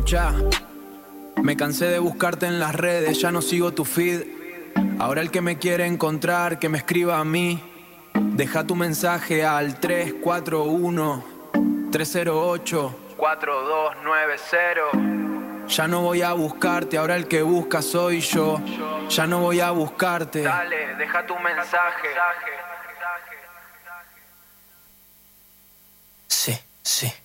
Escucha, me cansé de buscarte en las redes, ya no sigo tu feed. Ahora el que me quiere encontrar, que me escriba a mí. Deja tu mensaje al 341-308-4290. Ya no voy a buscarte, ahora el que busca soy yo. Ya no voy a buscarte. Dale, deja tu mensaje. Sí, sí.